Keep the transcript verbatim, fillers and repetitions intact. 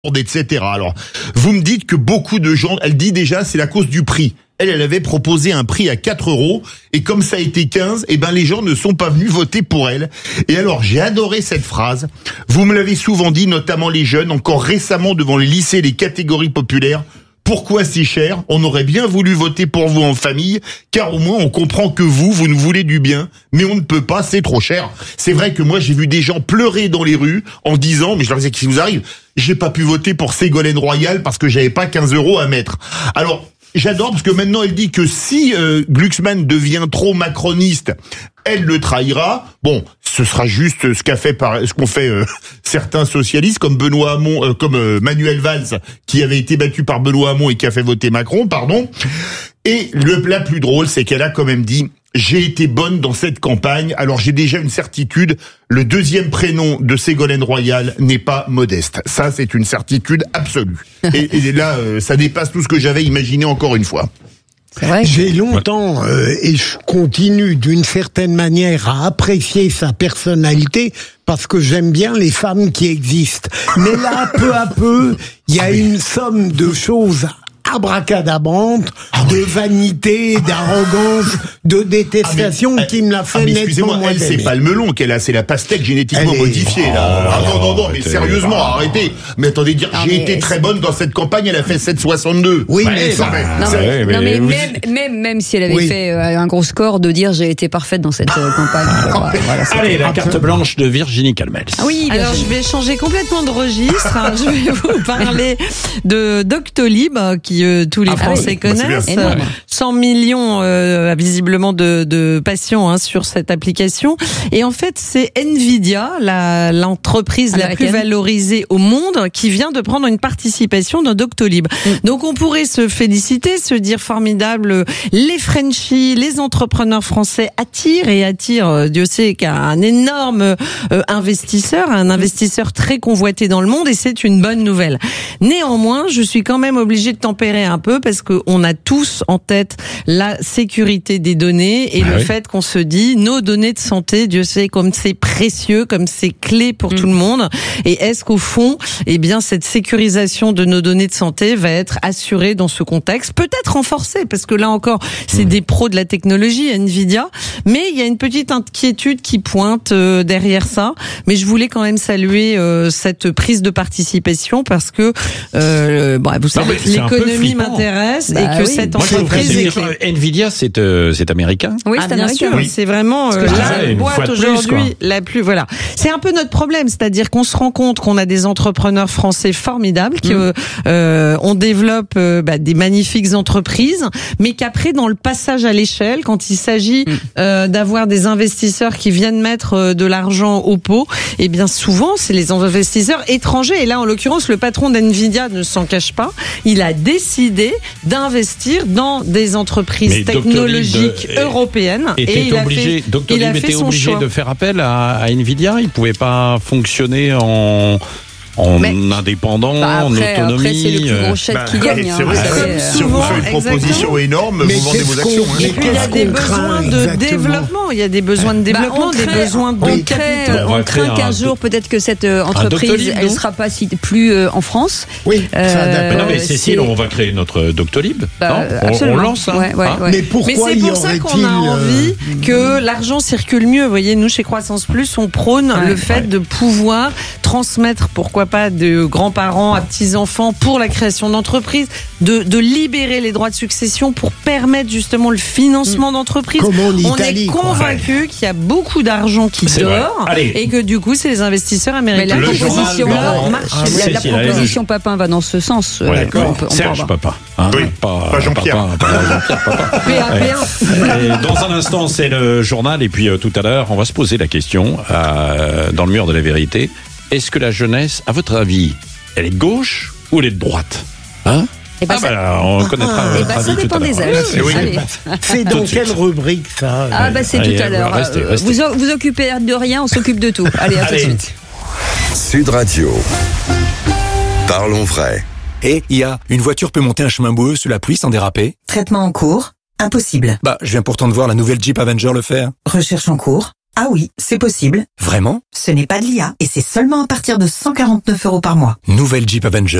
et cetera. Alors, vous me dites que beaucoup de gens, elle dit déjà, c'est la cause du prix. Elle, elle avait proposé un prix à quatre euros, et comme ça a été quinze, eh ben, les gens ne sont pas venus voter pour elle. Et alors, j'ai adoré cette phrase. Vous me l'avez souvent dit, notamment les jeunes, encore récemment devant les lycées et les catégories populaires. Pourquoi si cher? On aurait bien voulu voter pour vous en famille, car au moins on comprend que vous, vous nous voulez du bien, mais on ne peut pas, c'est trop cher. C'est vrai que moi j'ai vu des gens pleurer dans les rues en disant, mais je leur disais, qu'est-ce qui vous arrive? J'ai pas pu voter pour Ségolène Royal parce que j'avais pas quinze euros à mettre. Alors, j'adore parce que maintenant elle dit que si euh, Glucksmann devient trop macroniste, elle le trahira. Bon, ce sera juste ce qu'a fait par ce qu'ont fait euh, certains socialistes comme Benoît Hamon, euh, comme euh, Manuel Valls, qui avait été battu par Benoît Hamon et qui a fait voter Macron, pardon. Et le plat plus drôle, c'est qu'elle a quand même dit: j'ai été bonne dans cette campagne. Alors j'ai déjà une certitude, le deuxième prénom de Ségolène Royal n'est pas Modeste. Ça, c'est une certitude absolue. Et, et là, euh, ça dépasse tout ce que j'avais imaginé encore une fois. C'est vrai. J'ai longtemps, euh, et je continue d'une certaine manière à apprécier sa personnalité, parce que j'aime bien les femmes qui existent. Mais là, peu à peu, il y a une somme de choses abracadabrantes, ah oui. de vanité, d'arrogance, de détestation ah mais, qui me l'a fait ah nettement moins elle, c'est pas le melon qu'elle a, c'est la pastèque génétiquement elle modifiée. Est... Là. Oh, ah non, non, non, mais sérieusement, bah... arrêtez. Mais attendez, dire ah, j'ai été très bonne dans cette campagne, elle a fait sept virgule soixante-deux. Oui, ouais, mais, ça, bah, non, ça, mais, mais, non, mais vous... même, même, même si elle avait oui. fait euh, un gros score, de dire j'ai été parfaite dans cette euh, campagne. Ah, voilà, allez, la carte blanche de Virginie Calmels. Ah oui, alors je vais changer complètement de registre. Hein. Je vais vous parler de Doctolib, qui euh, tous les ah, Français oui. connaissent. Bah, cent millions euh, visiblement de, de patients hein, sur cette application. Et en fait, c'est Nvidia, la, l'entreprise la plus valorisée au monde, qui vient de prendre une participation dans Doctolib. Mm. Donc on pourrait se féliciter, se dire formidable, les Frenchies, les entrepreneurs français attirent et attirent, euh, Dieu sait qu'il y a un énorme euh, investisseur, un investisseur très convoité dans le monde, et c'est une bonne nouvelle. Néanmoins, je suis quand même obligée de tempérer un peu, parce qu'on a tous en tête la sécurité des données et ah le oui. fait qu'on se dit nos données de santé, Dieu sait comme c'est précieux, comme c'est clé pour mmh. tout le monde. Et est-ce qu'au fond, eh bien cette sécurisation de nos données de santé va être assurée dans ce contexte, peut-être renforcée, parce que là encore, c'est mmh. des pros de la technologie, Nvidia, mais il y a une petite inquiétude qui pointe euh, derrière ça. Mais je voulais quand même saluer euh, cette prise de participation, parce que euh, bon, vous savez, non, l'économie m'intéresse bah, et que oui. cette Moi, entreprise est Nvidia, c'est euh, c'est américain. Oui, c'est ah, américain. Oui. C'est vraiment euh, la ah, boîte aujourd'hui plus, la plus. Voilà, c'est un peu notre problème, c'est-à-dire qu'on se rend compte qu'on a des entrepreneurs français formidables qui mmh. euh, on développe euh, bah, des magnifiques entreprises, mais qu'après dans le passage à l'échelle, quand il s'agit mmh. euh, d'avoir des investisseurs qui viennent mettre euh, de l'argent au pot, et eh bien souvent c'est les investisseurs étrangers. Et là, en l'occurrence, le patron d'Nvidia ne s'en cache pas. Il a décidé d'investir dans des entreprises mais technologiques Doctolib, européennes et il obligé, a fait, Doctolib il a fait était obligé choix. de faire appel à, à Nvidia. Il pouvait pas fonctionner en en mais, indépendant, bah après, en autonomie. Après, c'est le plus gros chèque bah, qui gagne. C'est vrai, hein, c'est si souvent, on fait une proposition énorme, mais vous vendez vos actions. Hein. Et puis, il y a des besoins de développement. Il y a des besoins de développement, bah, des crée, besoins de on capital. On craint qu'un jour, peut-être que cette entreprise, elle ne sera pas plus euh, en France. Oui, euh, non, mais Cécile, on va créer notre Doctolib. Bah, non on, on lance. Hein. Ouais, ouais, hein ouais. Mais pourquoi Mais c'est pour ça qu'on a envie que l'argent circule mieux. Vous voyez, nous, chez Croissance Plus, on prône le fait de pouvoir transmettre, pourquoi pas, de grands-parents à petits-enfants pour la création d'entreprises, de, de libérer les droits de succession pour permettre justement le financement d'entreprises. On est convaincu qu'il y a beaucoup d'argent qui c'est dort et que du coup, c'est les investisseurs américains. Mais la qui proposition, journal, ah, oui, la, la proposition Papin va dans ce sens. Ouais, on peut, on Serge Papin. Hein, oui, pas, pas Jean-Pierre. Papin, pas Jean-Pierre Papin. P un, P un. Et dans un instant, c'est le journal. Et puis euh, tout à l'heure, on va se poser la question euh, dans le mur de la vérité. Est-ce que la jeunesse, à votre avis, elle est de gauche ou elle est de droite? Hein? Eh ben ah ça... bah, on connaîtra ah, votre bah, avis ça dépend tout à l'heure. des âges. Ah, oui. C'est dans quelle rubrique ça? Ah bah c'est Allez, tout à l'heure. Restez, restez. Vous vous occupez de rien, on s'occupe de tout. Allez, à Allez. tout de suite. Sud Radio. Parlons vrai. Et il y a une voiture peut monter un chemin boueux sous la pluie sans déraper. Traitement en cours. Impossible. Bah, je viens pourtant de voir la nouvelle Jeep Avenger le faire. Recherche en cours. Ah oui, c'est possible. Vraiment? Ce n'est pas de l'I A et c'est seulement à partir de cent quarante-neuf euros par mois. Nouvelle Jeep Avenger.